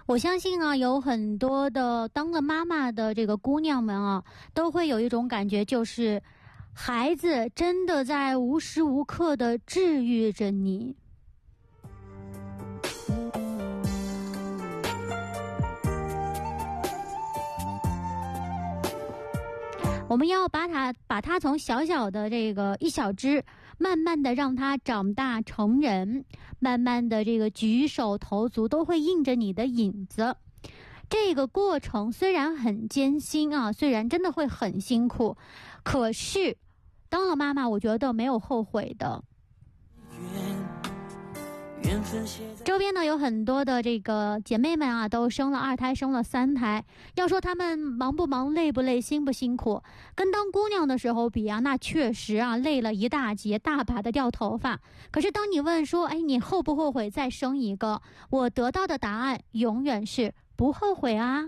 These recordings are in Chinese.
我相信啊，有很多的当了妈妈的这个姑娘们啊，都会有一种感觉，就是孩子真的在无时无刻的治愈着你。我们要把它从小小的这个一小只，慢慢的让它长大成人，慢慢的这个举手投足都会印着你的影子。这个过程虽然很艰辛啊，虽然真的会很辛苦，可是当了妈妈，我觉得没有后悔的。周边呢有很多的这个姐妹们啊，都生了2胎，生了3胎。要说她们忙不忙，累不累，辛不辛苦，跟当姑娘的时候比啊，那确实啊累了一大截，大把的掉头发。可是当你问说，哎，你后不后悔再生一个？我得到的答案永远是不后悔啊。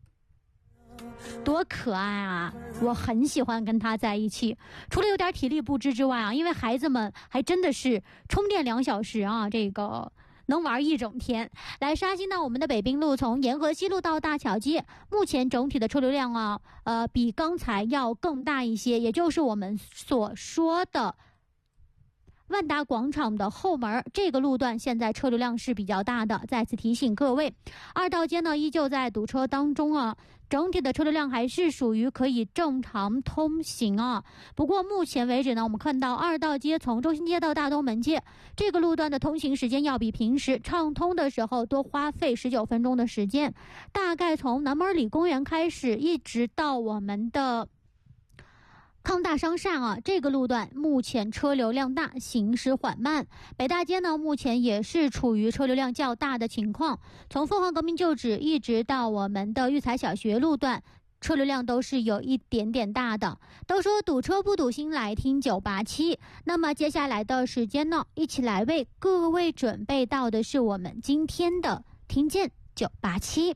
多可爱啊！我很喜欢跟他在一起，除了有点体力不支之外啊，因为孩子们还真的是充电2小时啊，这个能玩一整天。来刷新到我们的北滨路，从沿河西路到大桥街，目前整体的车流量啊，比刚才要更大一些，也就是我们所说的万达广场的后门这个路段，现在车流量是比较大的。再次提醒各位，二道街呢依旧在堵车当中啊，整体的车流量还是属于可以正常通行啊。不过目前为止呢，我们看到二道街从中心街到大东门街这个路段的通行时间要比平时畅通的时候多花费19分钟的时间，大概从南门里公园开始，一直到我们的康大商厦啊，这个路段目前车流量大，行驶缓慢。北大街呢，目前也是处于车流量较大的情况，从凤凰革命旧址一直到我们的育才小学路段，车流量都是有一点点大的。都说堵车不堵心，来听987。那么接下来的时间呢，一起来为各位准备到的是我们今天的听见987。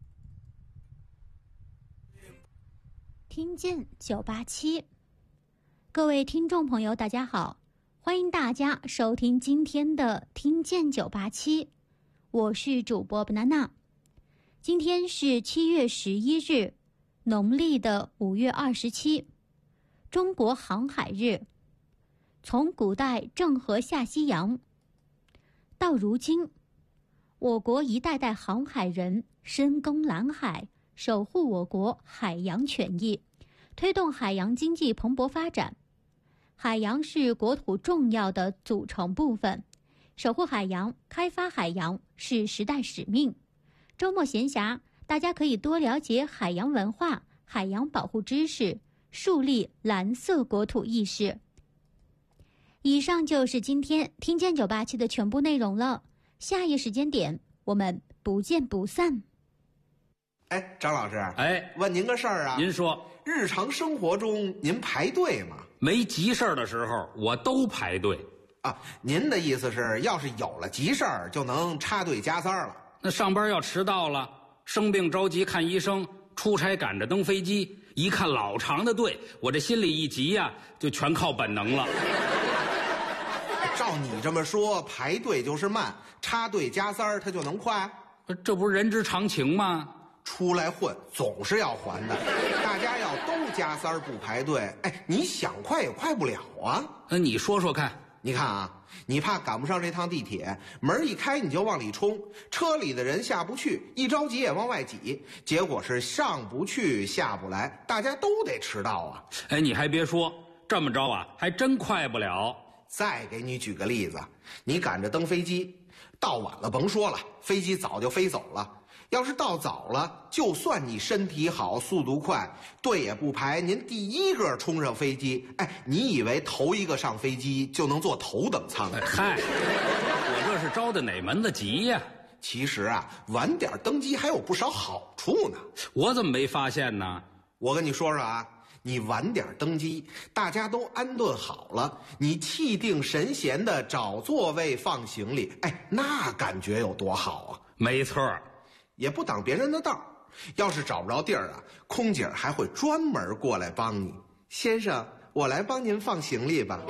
听见987，各位听众朋友大家好，欢迎大家收听今天的听见987，我是主播 banana。 今天是7月11日，农历的5月27，中国航海日。从古代郑和下西洋到如今，我国一代代航海人深耕蓝海，守护我国海洋权益，推动海洋经济蓬勃发展。海洋是国土重要的组成部分，守护海洋、开发海洋是时代使命。周末闲暇，大家可以多了解海洋文化、海洋保护知识，树立蓝色国土意识。以上就是今天听见987的全部内容了，下一时间点我们不见不散。 哎，张老师， 哎， 问您个事儿啊。 您说， 日常生活中您排队吗？ 没急事儿的时候，我都排队啊。您的意思是，要是有了急事儿，就能插队加塞了？ 那上班要迟到了，生病着急看医生，出差赶着登飞机，一看老长的队，我这心里一急呀，就全靠本能了。 照你这么说，排队就是慢，插队加塞它就能快？ 这不是人之常情吗？ 出来混总是要还的，大家要都加塞不排队，哎，你想快也快不了啊。 那你说说看。 你看啊，你怕赶不上这趟地铁，门一开你就往里冲，车里的人下不去，一着急也往外挤，结果是上不去下不来，大家都得迟到啊。 哎，你还别说，这么着啊，还真快不了。 再给你举个例子，你赶着登飞机，到晚了甭说了，飞机早就飞走了。要是到早了，就算你身体好速度快，队也不排，您第一个冲上飞机，哎，你以为头一个上飞机就能坐头等舱？ 嗨，我这是着的哪门子急呀？ 其实啊，晚点登机还有不少好处呢。 我怎么没发现呢？ 我跟你说说啊，你晚点登机，大家都安顿好了，你气定神闲的找座位放行李，哎，那感觉有多好啊！ 没错， 也不挡别人的道，要是找不着地儿啊，空姐还会专门过来帮你。先生，我来帮您放行李吧。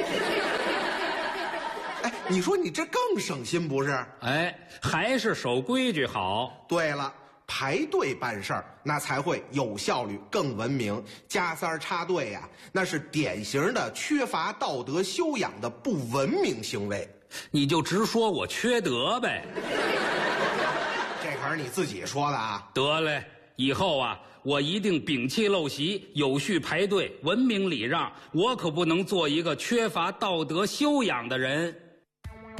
哎，你说你这更省心不是？ 哎，还是守规矩好。 对了， 排队办事儿，那才会有效率、更文明。加塞儿插队呀，那是典型的缺乏道德修养的不文明行为。 你就直说我缺德呗。 这可是你自己说的啊。 得嘞，以后啊，我一定摒弃陋习，有序排队，文明礼让。我可不能做一个缺乏道德修养的人。